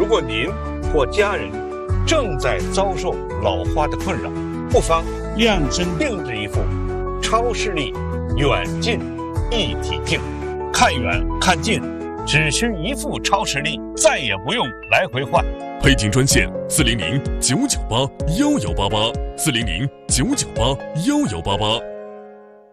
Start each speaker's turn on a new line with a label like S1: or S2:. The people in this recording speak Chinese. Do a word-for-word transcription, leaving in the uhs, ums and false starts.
S1: 如果您或家人正在遭受老花的困扰，不妨
S2: 量身
S1: 定制一副超视力远近一体镜，看远看近只需一副超视力，再也不用来回换。
S3: 配镜专线四零零九九八幺幺八八，四零零九九八幺幺八八。